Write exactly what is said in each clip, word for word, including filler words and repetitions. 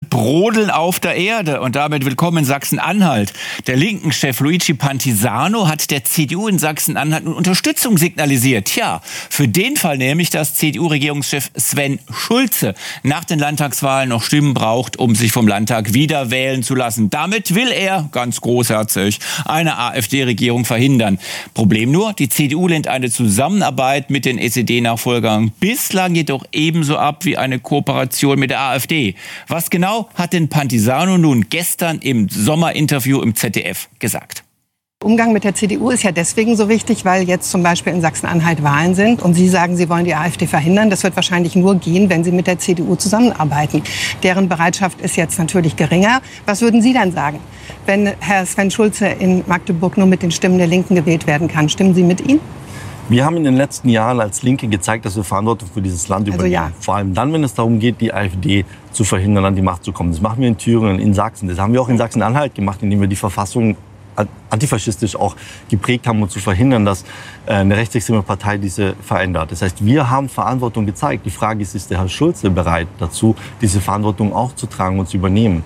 brodeln auf der Erde und damit willkommen in Sachsen-Anhalt. Der Linken-Chef Luigi Pantisano hat der C D U in Sachsen-Anhalt nun Unterstützung signalisiert. Tja, für den Fall nämlich, dass C D U-Regierungschef Sven Schulze nach den Landtagswahlen noch Stimmen braucht, um sich vom Landtag wieder wählen zu lassen. Damit will er, ganz großherzig, eine AfD-Regierung verhindern. Problem nur, die C D U lehnt eine Zusammenarbeit mit den S E D-Nachfolgern bislang jedoch ebenso ab wie eine Kooperation mit der AfD. Was genau hat denn Pantisano nun gestern im Sommerinterview im Z D F gesagt? Umgang mit der C D U ist ja deswegen so wichtig, weil jetzt zum Beispiel in Sachsen-Anhalt Wahlen sind und Sie sagen, Sie wollen die AfD verhindern. Das wird wahrscheinlich nur gehen, wenn Sie mit der C D U zusammenarbeiten. Deren Bereitschaft ist jetzt natürlich geringer. Was würden Sie dann sagen, wenn Herr Sven Schulze in Magdeburg nur mit den Stimmen der Linken gewählt werden kann? Stimmen Sie mit ihm? Wir haben in den letzten Jahren als Linke gezeigt, dass wir Verantwortung für dieses Land Also übernehmen. ja. Vor allem dann, wenn es darum geht, die AfD zu verhindern, an die Macht zu kommen. Das machen wir in Thüringen, in Sachsen. Das haben wir auch in Sachsen-Anhalt gemacht, indem wir die Verfassung antifaschistisch auch geprägt haben, um zu verhindern, dass eine rechtsextreme Partei diese verändert. Das heißt, wir haben Verantwortung gezeigt. Die Frage ist, ist der Herr Schulze bereit dazu, diese Verantwortung auch zu tragen und zu übernehmen?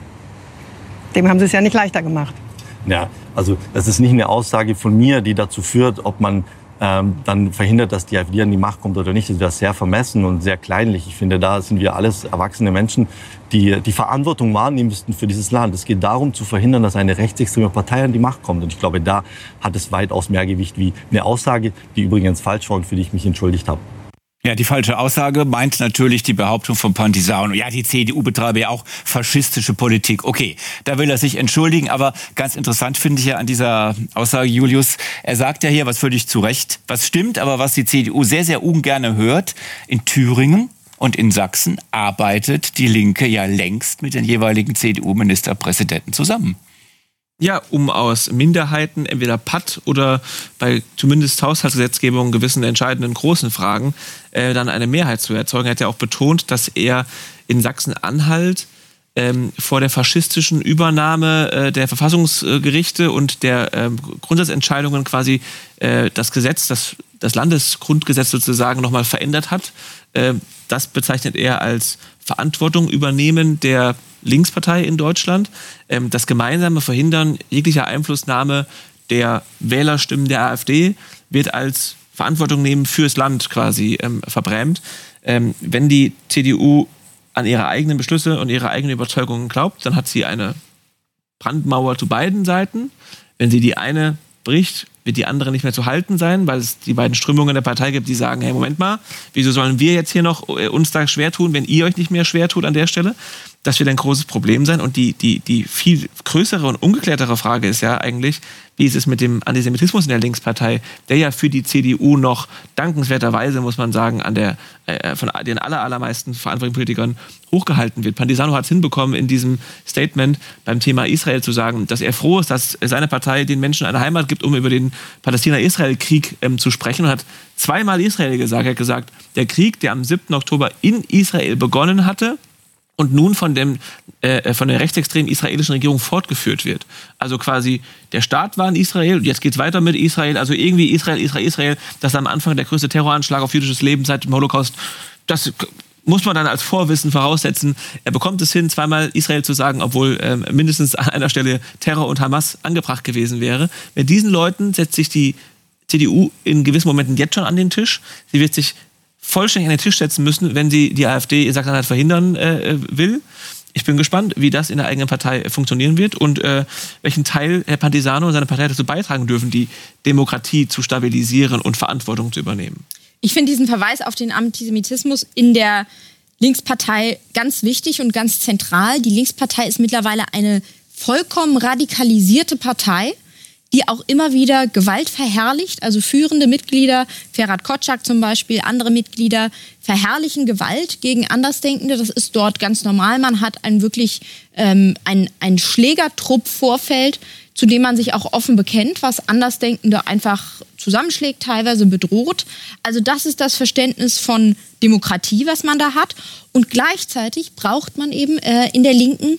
Dem haben Sie es ja nicht leichter gemacht. Ja, also das ist nicht eine Aussage von mir, die dazu führt, ob man ähm, dann verhindert, dass die AfD an die Macht kommt oder nicht. Das wäre sehr vermessen und sehr kleinlich. Ich finde, da sind wir alles erwachsene Menschen, die die Verantwortung wahrnehmen müssten für dieses Land. Es geht darum, zu verhindern, dass eine rechtsextreme Partei an die Macht kommt. Und ich glaube, da hat es weitaus mehr Gewicht wie eine Aussage, die übrigens falsch war und für die ich mich entschuldigt habe. Ja, die falsche Aussage meint natürlich die Behauptung von Pantisano. Ja, die C D U betreibe ja auch faschistische Politik. Okay, da will er sich entschuldigen. Aber ganz interessant finde ich ja an dieser Aussage, Julius, er sagt ja hier, was völlig zu Recht, was stimmt, aber was die C D U sehr, sehr ungerne hört, in Thüringen und in Sachsen arbeitet die Linke ja längst mit den jeweiligen C D U-Ministerpräsidenten zusammen. Ja, um aus Minderheiten, entweder Patt oder bei zumindest Haushaltsgesetzgebung gewissen entscheidenden großen Fragen, äh, dann eine Mehrheit zu erzeugen. Er hat ja auch betont, dass er in Sachsen-Anhalt ähm, vor der faschistischen Übernahme äh, der Verfassungsgerichte und der äh, Grundsatzentscheidungen quasi äh, das Gesetz, das, das Landesgrundgesetz sozusagen nochmal verändert hat. Äh, das bezeichnet er als Verantwortung übernehmen der Linkspartei in Deutschland, ähm, das gemeinsame Verhindern jeglicher Einflussnahme der Wählerstimmen der AfD wird als Verantwortung nehmen fürs Land quasi ähm, verbrämt. Ähm, wenn die C D U an ihre eigenen Beschlüsse und ihre eigenen Überzeugungen glaubt, dann hat sie eine Brandmauer zu beiden Seiten. Wenn sie die eine bricht, wird die andere nicht mehr zu halten sein, weil es die beiden Strömungen der Partei gibt, die sagen, hey, Moment mal, wieso sollen wir jetzt hier noch uns da schwer tun, wenn ihr euch nicht mehr schwer tut an der Stelle? Das wird ein großes Problem sein. Und die, die, die viel größere und ungeklärtere Frage ist ja eigentlich, wie ist es mit dem Antisemitismus in der Linkspartei, der ja für die C D U noch dankenswerterweise, muss man sagen, an der, äh, von den aller, allermeisten verantwortlichen Politikern hochgehalten wird. Pantisano hat es hinbekommen, in diesem Statement beim Thema Israel zu sagen, dass er froh ist, dass seine Partei den Menschen eine Heimat gibt, um über den Palästina-Israel-Krieg ähm, zu sprechen, und hat zweimal Israel gesagt. Er hat gesagt, der Krieg, der am siebten Oktober in Israel begonnen hatte, und nun von, dem, äh, von der rechtsextremen israelischen Regierung fortgeführt wird. Also quasi, der Staat war in Israel, und jetzt geht es weiter mit Israel, also irgendwie Israel, Israel, Israel, das ist am Anfang der größte Terroranschlag auf jüdisches Leben seit dem Holocaust. Das muss man dann als Vorwissen voraussetzen. Er bekommt es hin, zweimal Israel zu sagen, obwohl äh, mindestens an einer Stelle Terror und Hamas angebracht gewesen wäre. Mit diesen Leuten setzt sich die C D U in gewissen Momenten jetzt schon an den Tisch. Sie wird sich vollständig an den Tisch setzen müssen, wenn sie die AfD in Sachsen-Anhalt verhindern äh, will. Ich bin gespannt, wie das in der eigenen Partei funktionieren wird und äh, welchen Teil Herr Pantisano und seine Partei dazu beitragen dürfen, die Demokratie zu stabilisieren und Verantwortung zu übernehmen. Ich finde diesen Verweis auf den Antisemitismus in der Linkspartei ganz wichtig und ganz zentral. Die Linkspartei ist mittlerweile eine vollkommen radikalisierte Partei, die auch immer wieder Gewalt verherrlicht. Also führende Mitglieder, Ferhat Kotschak zum Beispiel, andere Mitglieder verherrlichen Gewalt gegen Andersdenkende. Das ist dort ganz normal. Man hat ein wirklich ähm, ein, ein Schlägertrupp-Vorfeld, zu dem man sich auch offen bekennt, was Andersdenkende einfach zusammenschlägt, teilweise bedroht. Also das ist das Verständnis von Demokratie, was man da hat. Und gleichzeitig braucht man eben äh, in der Linken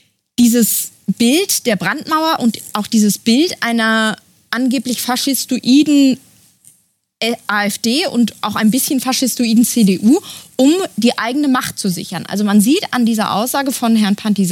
dieses Bild der Brandmauer und auch dieses Bild einer angeblich faschistoiden AfD und auch ein bisschen faschistoiden C D U, um die eigene Macht zu sichern. Also man sieht an dieser Aussage von Herrn Pantisano,